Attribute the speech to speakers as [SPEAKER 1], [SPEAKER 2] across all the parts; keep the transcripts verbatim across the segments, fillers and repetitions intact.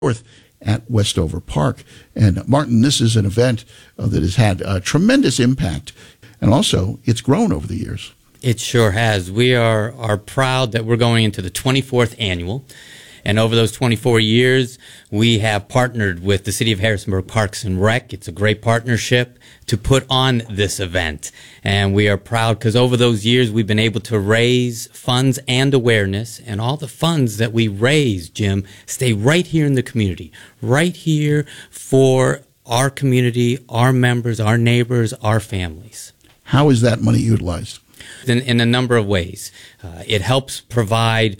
[SPEAKER 1] fourth at Westover Park. And Martin, this is an event uh, that has had a tremendous impact, and also it's grown over the years.
[SPEAKER 2] It sure has. We are, are proud that we're going into the twenty-fourth annual. And over those twenty-four years, we have partnered with the City of Harrisonburg Parks and Rec. It's a great partnership to put on this event. And we are proud because over those years, we've been able to raise funds and awareness. And all the funds that we raise, Jim, stay right here in the community, right here for our community, our members, our neighbors, our families.
[SPEAKER 1] How is that money utilized?
[SPEAKER 2] In, in a number of ways. Uh, it helps provide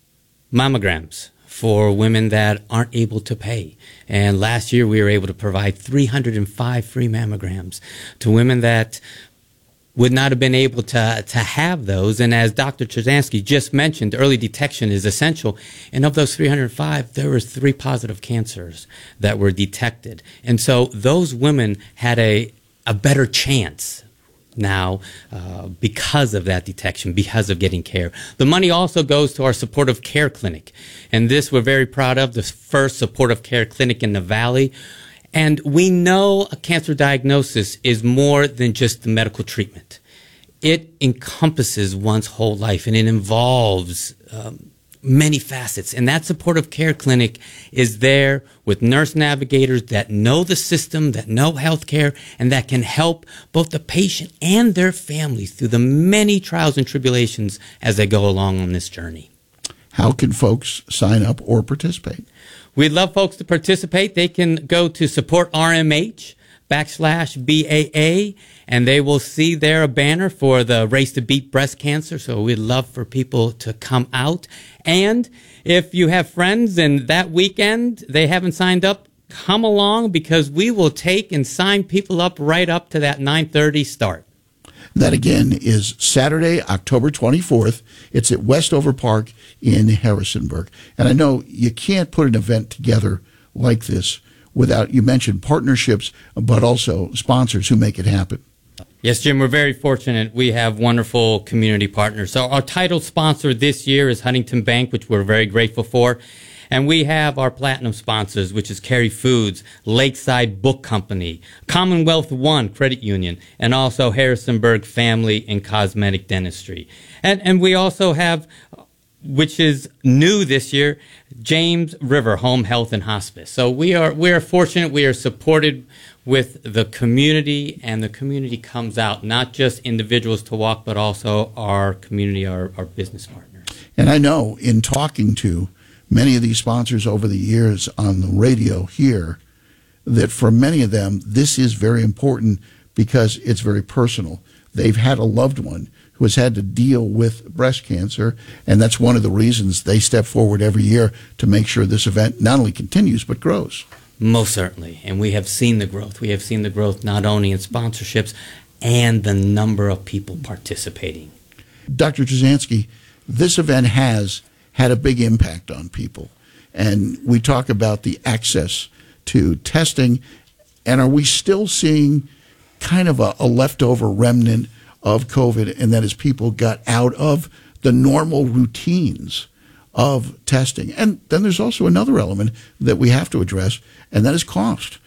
[SPEAKER 2] mammograms for women that aren't able to pay. And last year we were able to provide three hundred five free mammograms to women that would not have been able to, to have those. And as Doctor Trzanski just mentioned, early detection is essential. And of those three hundred five, there were three positive cancers that were detected. And so those women had a, a better chance now uh, because of that detection, because of getting care. The money also goes to our supportive care clinic. And this we're very proud of, the first supportive care clinic in the Valley. And we know a cancer diagnosis is more than just the medical treatment. It encompasses one's whole life, and it involves um, many facets. And that supportive care clinic is there with nurse navigators that know the system, that know healthcare, and that can help both the patient and their families through the many trials and tribulations as they go along on this journey.
[SPEAKER 1] How can folks sign up or participate?
[SPEAKER 2] We'd love folks to participate. They can go to support R M H backslash B A A, and they will see there a banner for the Race to Beat Breast Cancer. So we'd love for people to come out. And if you have friends and that weekend they haven't signed up, come along, because we will take and sign people up right up to that nine thirty start.
[SPEAKER 1] That again is Saturday, October twenty-fourth. It's at Westover Park in Harrisonburg. And I know you can't put an event together like this without, you mentioned partnerships, but also sponsors who make it happen.
[SPEAKER 2] Yes, Jim, we're very fortunate. We have wonderful community partners. So our title sponsor this year is Huntington Bank, which we're very grateful for. And we have our platinum sponsors, which is Cary Foods, Lakeside Book Company, Commonwealth One Credit Union, and also Harrisonburg Family and Cosmetic Dentistry. And, and we also have, which is new this year, James River Home Health and Hospice. So we are we are fortunate. We are supported with the community, and the community comes out, not just individuals to walk, but also our community, our, our business partners.
[SPEAKER 1] And I know in talking to many of these sponsors over the years on the radio here, that for many of them, this is very important because it's very personal. They've had a loved one who has had to deal with breast cancer, and that's one of the reasons they step forward every year to make sure this event not only continues but grows.
[SPEAKER 2] Most certainly, and we have seen the growth. We have seen the growth not only in sponsorships and the number of people participating.
[SPEAKER 1] Doctor Trzanski, this event has had a big impact on people, and we talk about the access to testing, and are we still seeing kind of a, a leftover remnant of COVID, and that is people got out of the normal routines of testing? And then there's also another element that we have to address, and that is cost.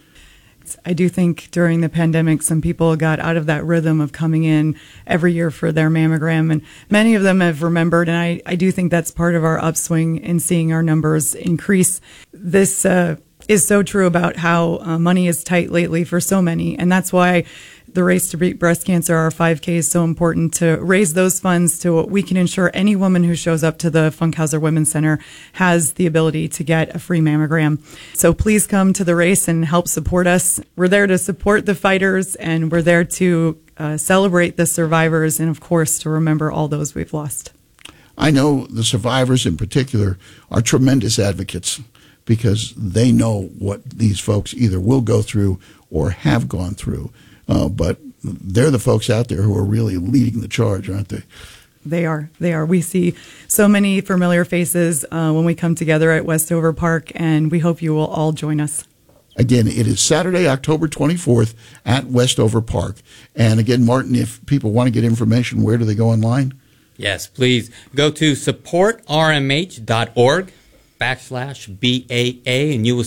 [SPEAKER 3] I do think during the pandemic, some people got out of that rhythm of coming in every year for their mammogram, and many of them have remembered, and I, I do think that's part of our upswing in seeing our numbers increase. This uh, is so true about how uh, money is tight lately for so many, and that's why the Race to Beat Breast Cancer, our five K, is so important, to raise those funds to we can ensure any woman who shows up to the Funkhauser Women's Center has the ability to get a free mammogram. So please come to the race and help support us. We're there to support the fighters, and we're there to uh, celebrate the survivors, and of course to remember all those we've lost.
[SPEAKER 1] I know the survivors in particular are tremendous advocates because they know what these folks either will go through or have gone through. Uh, but they're the folks out there who are really leading the charge, aren't they?
[SPEAKER 3] They are. They are. We see so many familiar faces uh, when we come together at Westover Park, and we hope you will all join us.
[SPEAKER 1] Again, it is Saturday, October twenty-fourth at Westover Park. And again, Martin, if people want to get information, where do they go online?
[SPEAKER 2] Yes, please go to support r m h dot org backslash B A A, and you will